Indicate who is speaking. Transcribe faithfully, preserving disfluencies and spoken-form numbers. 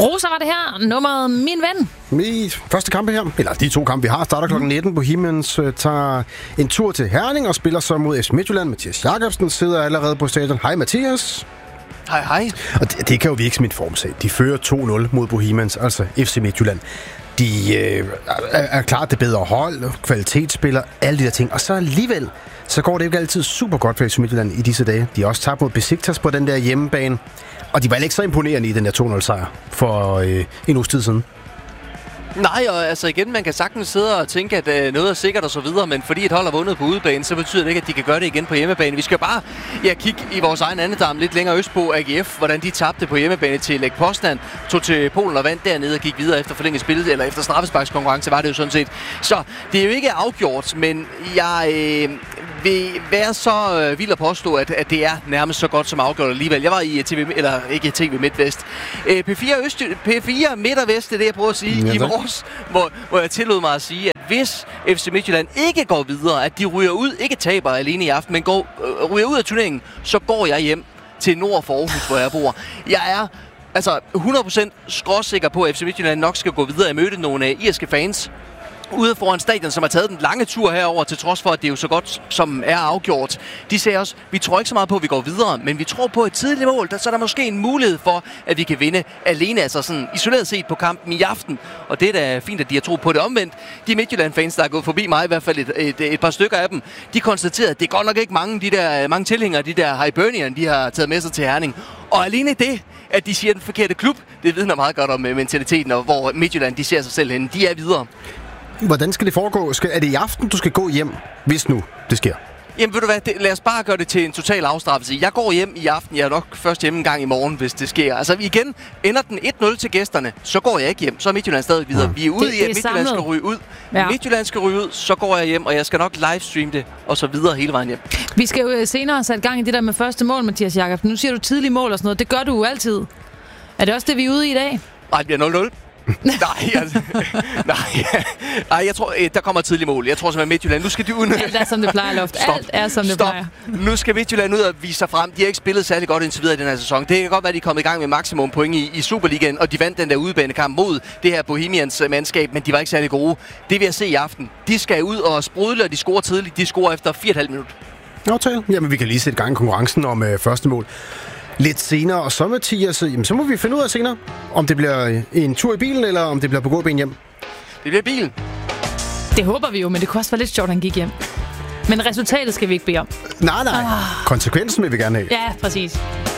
Speaker 1: Rosa var det her, nummeret Min Ven.
Speaker 2: I første kampe her, eller de to kampe vi har, starter klokken nitten. Bohemians uh, tager en tur til Herning og spiller så mod F C Midtjylland. Mathias Jacobsen sidder allerede på stadion. Hej Mathias.
Speaker 3: Hej hej.
Speaker 2: Og det, det kan jo virke som en formsag. De fører to nul mod Bohemians, altså F C Midtjylland. De øh, er, er klart det bedre hold, kvalitetsspiller, alle de der ting. Og så alligevel, så går det jo ikke altid super godt for F C Midtjylland i disse dage. De har også tabt mod Besiktas på den der hjemmebane. Og de var ikke så imponerende i den der to nul sejr for øh, en uges tid siden.
Speaker 3: Nej, og altså igen, man kan sagtens sidde og tænke, at øh, noget er sikkert og så videre, men fordi et hold har vundet på udebane, så betyder det ikke, at de kan gøre det igen på hjemmebane. Vi skal bare ja, kigge i vores egen andedam lidt længere østpå, A G F, hvordan de tabte på hjemmebane til Lech Poznan, tog til Polen og vandt dernede og gik videre efter forlænget spil, eller efter straffesparkskonkurrence var det jo sådan set. Så det er jo ikke afgjort, men jeg øh, vil være så øh, vild at påstå, at, at det er nærmest så godt som afgjort alligevel. Jeg var i T V, eller ikke T V Midtvest. Øh, P fire Øst, P fire Midt og Vest, det er det, jeg prøver at sige, ja, i morges, hvor, hvor jeg tillod mig at sige, at hvis F C Midtjylland ikke går videre, at de ryger ud, ikke taber alene i aften, men går, øh, ryger ud af turneringen, så går jeg hjem til nord for Aarhus, hvor jeg bor. Jeg er altså hundrede procent skråsikker på, at F C Midtjylland nok skal gå videre. Jeg mødte nogle øh, irske fans ude foran stadion, som har taget den lange tur herover, til trods for, at det er jo så godt, som er afgjort. De sagde også, vi tror ikke så meget på, at vi går videre, men vi tror på et tidligt mål, der, så er der måske en mulighed for, at vi kan vinde alene, altså sådan isoleret set på kampen i aften. Og det er da fint, at de har tro på det omvendt. De Midtjylland-fans, der er gået forbi mig, i hvert fald et, et, et par stykker af dem, de konstaterede, at det er godt nok ikke mange, de der, mange tilhængere, de der Hibernian, de har taget med sig til Herning. Og alene det, at de siger den forkerte klub, det vidner meget godt om mentaliteten, og hvor Midtjylland, de ser sig selv henne. De er videre.
Speaker 2: Hvordan skal det foregå? Skal, er det i aften, du skal gå hjem, hvis nu det sker?
Speaker 3: Jamen ved du hvad, det, lad os bare gøre det til en total afstraffelse. Jeg går hjem i aften, jeg er nok først hjemme en gang i morgen, hvis det sker. Altså igen, ender den et nul til gæsterne, så går jeg ikke hjem. Så er Midtjylland stadig videre. Ja. Vi er ude det, i, at Midtjylland skal ryge ud. Ja. Midtjylland skal ryge ud, så går jeg hjem, og jeg skal nok livestreame det, og så videre hele vejen hjem.
Speaker 1: Vi skal jo senere sætte gang i det der med første mål, Mathias Jacobsen. Nu siger du tidlig mål og sådan noget. Det gør du jo altid. Er det også det, vi er ude i i dag?
Speaker 3: Nej, det bliver nul nul. nej, altså, nej, nej, jeg tror, der kommer et tidligt mål. Jeg tror simpelthen Midtjylland. Nu skal de ud.
Speaker 1: Alt er som det plejer, Loft.
Speaker 3: Stop.
Speaker 1: Alt er som det
Speaker 3: Stop.
Speaker 1: plejer.
Speaker 3: Nu skal Midtjylland ud og vise sig frem. De har ikke spillet særlig godt indtil videre i den her sæson. Det kan godt være, at de er kommet i gang med maksimum point i, i Superligaen, og de vandt den der udebanekamp mod det her Bohemians mandskab, men de var ikke særlig gode. Det vil jeg se i aften. De skal ud og sprudle, og de scorer tidligt. De scorer efter fire komma fem minutter.
Speaker 2: Aftale. Jamen, vi kan lige sætte gang i konkurrencen om øh, første mål lidt senere, og så Mathias, jamen, så må vi finde ud af senere, om det bliver en tur i bilen, eller om det bliver på gåben hjem.
Speaker 3: Det bliver bilen.
Speaker 1: Det håber vi jo, men det kunne også være lidt sjovt, at han gik hjem. Men resultatet skal vi ikke bede om.
Speaker 2: Nej, nej. Ah. Konsekvensen vil vi gerne have.
Speaker 1: Ja, præcis.